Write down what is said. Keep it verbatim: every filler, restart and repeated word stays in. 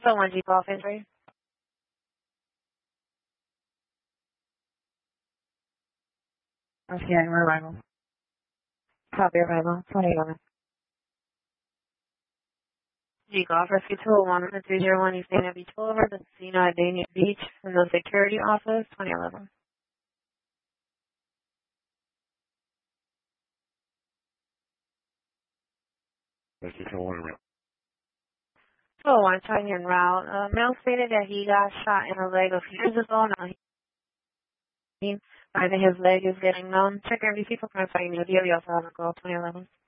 So one Jeep off entry. Okay, we're arrival. Copy arrival. twenty eleven. G Golf Rescue two oh one three zero one East Dania Beach Boulevard, the Casino at Dania Beach from the security office, twenty eleven. Rescue two oh one. two oh one, China en route. Uh, Mel stated that he got shot in the leg a few years ago. Now he, either his leg is getting numb. Check every people crime fighting. We also have a call, twenty eleven.